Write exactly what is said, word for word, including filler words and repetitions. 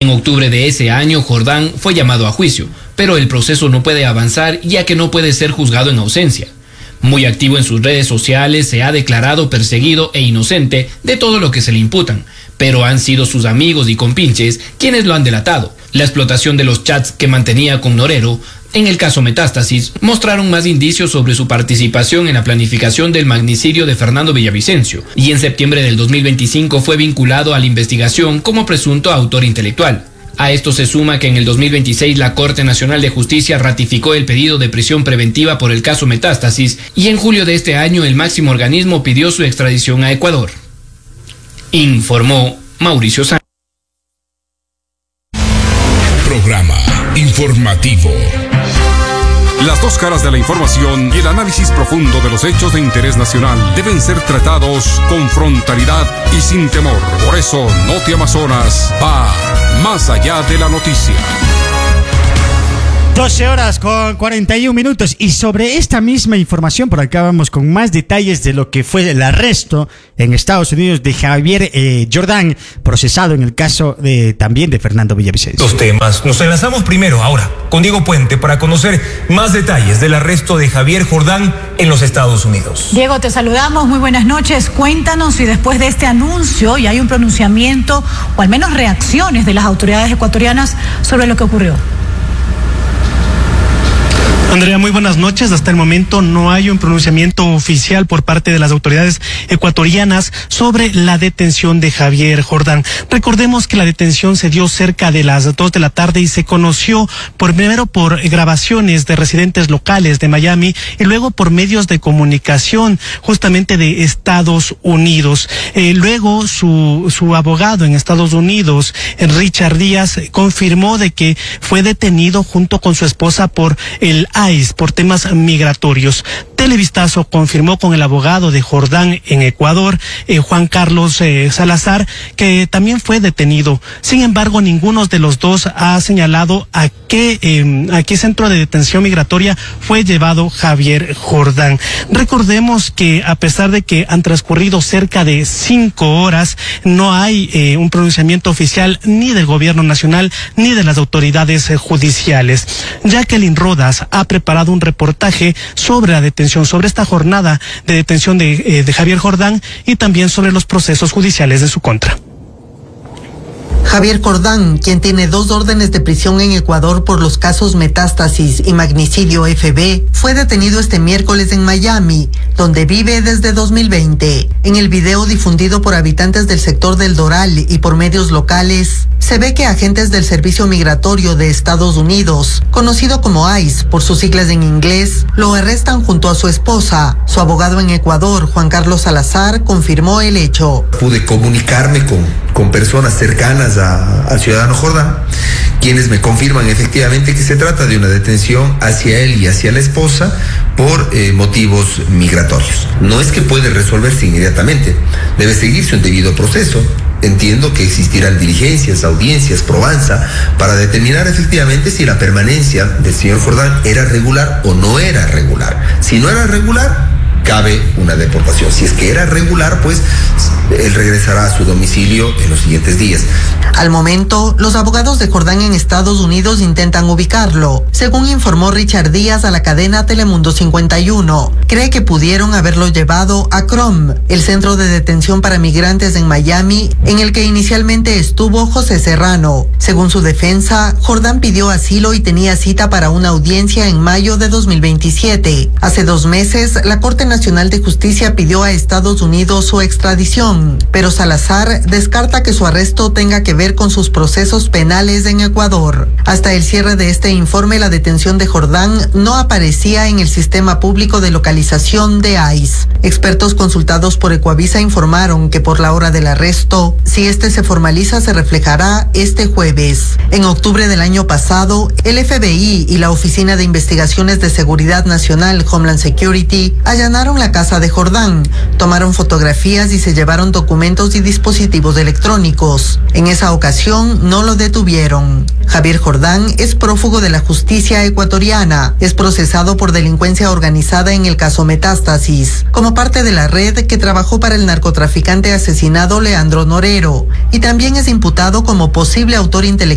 En octubre de ese año, Jordán fue llamado a juicio, pero el proceso no puede avanzar ya que no puede ser juzgado en ausencia. Muy activo en sus redes sociales, se ha declarado perseguido e inocente de todo lo que se le imputan, pero han sido sus amigos y compinches quienes lo han delatado. La explotación de los chats que mantenía con Norero en el caso Metástasis mostraron más indicios sobre su participación en la planificación del magnicidio de Fernando Villavicencio, y en septiembre del dos mil veinticinco fue vinculado a la investigación como presunto autor intelectual. A esto se suma que en el dos mil veintiséis la Corte Nacional de Justicia ratificó el pedido de prisión preventiva por el caso Metástasis, y en julio de este año el máximo organismo pidió su extradición a Ecuador. Informó Mauricio Sánchez. Programa informativo. Las dos caras de la información y el análisis profundo de los hechos de interés nacional deben ser tratados con frontalidad y sin temor. Por eso, Noti Amazonas va más allá de la noticia. doce horas con cuarenta y un minutos, y sobre esta misma información por acá vamos con más detalles de lo que fue el arresto en Estados Unidos de Javier eh, Jordán, procesado en el caso de, también de Fernando Villavicencio. Los temas. Nos enlazamos primero ahora con Diego Puente para conocer más detalles del arresto de Javier Jordán en los Estados Unidos. Diego, te saludamos, muy buenas noches. Cuéntanos si después de este anuncio ya hay un pronunciamiento o al menos reacciones de las autoridades ecuatorianas sobre lo que ocurrió. Andrea, muy buenas noches. Hasta el momento no hay un pronunciamiento oficial por parte de las autoridades ecuatorianas sobre la detención de Javier Jordán. Recordemos que la detención se dio cerca de las dos de la tarde y se conoció por primero por grabaciones de residentes locales de Miami y luego por medios de comunicación justamente de Estados Unidos. Eh, luego su, su abogado en Estados Unidos, Richard Díaz, confirmó de que fue detenido junto con su esposa por el I C E, por temas migratorios. Televistazo confirmó con el abogado de Jordán en Ecuador, eh, Juan Carlos eh, Salazar, que también fue detenido. Sin embargo, ninguno de los dos ha señalado a qué, eh, a qué centro de detención migratoria fue llevado Javier Jordán. Recordemos que a pesar de que han transcurrido cerca de cinco horas, no hay eh, un pronunciamiento oficial ni del gobierno nacional ni de las autoridades eh, judiciales. Jacqueline Rodas ha preparado un reportaje sobre la detención, sobre esta jornada de detención de, eh, de Javier Jordán y también sobre los procesos judiciales de su contra. Javier Jordán, quien tiene dos órdenes de prisión en Ecuador por los casos Metástasis y Magnicidio F B, fue detenido este miércoles en Miami, donde vive desde dos mil veinte. En el video difundido por habitantes del sector del Doral y por medios locales, se ve que agentes del Servicio Migratorio de Estados Unidos, conocido como I C E por sus siglas en inglés, lo arrestan junto a su esposa. Su abogado en Ecuador, Juan Carlos Salazar, confirmó el hecho. Pude comunicarme con, con personas cercanas a, al ciudadano Jordán, quienes me confirman efectivamente que se trata de una detención hacia él y hacia la esposa por eh, motivos migratorios. No es que puede resolverse inmediatamente, debe seguirse un debido proceso. Entiendo que existirán diligencias, audiencias, probanza, para determinar efectivamente si la permanencia del señor Jordán era regular o no era regular. Si no era regular, cabe una deportación. Si es que era regular, pues él regresará a su domicilio en los siguientes días. Al momento, los abogados de Jordán en Estados Unidos intentan ubicarlo. Según informó Richard Díaz a la cadena Telemundo cincuenta y uno, cree que pudieron haberlo llevado a Crom, el centro de detención para migrantes en Miami, en el que inicialmente estuvo José Serrano. Según su defensa, Jordán pidió asilo y tenía cita para una audiencia en mayo de dos mil veintisiete. Hace dos meses, la Corte Nacional de Justicia pidió a Estados Unidos su extradición, pero Salazar descarta que su arresto tenga que ver con sus procesos penales en Ecuador. Hasta el cierre de este informe, la detención de Jordán no aparecía en el sistema público de localización de I C E. Expertos consultados por Ecuavisa informaron que por la hora del arresto, si este se formaliza, se reflejará este jueves. En octubre del año pasado, el F B I y la Oficina de Investigaciones de Seguridad Nacional, Homeland Security, allanaron la casa de Jordán, tomaron fotografías y se llevaron documentos y dispositivos electrónicos. En esa ocasión no lo detuvieron. Javier Jordán es prófugo de la justicia ecuatoriana, es procesado por delincuencia organizada en el caso Metástasis, como parte de la red que trabajó para el narcotraficante asesinado Leandro Norero, y también es imputado como posible autor intelectual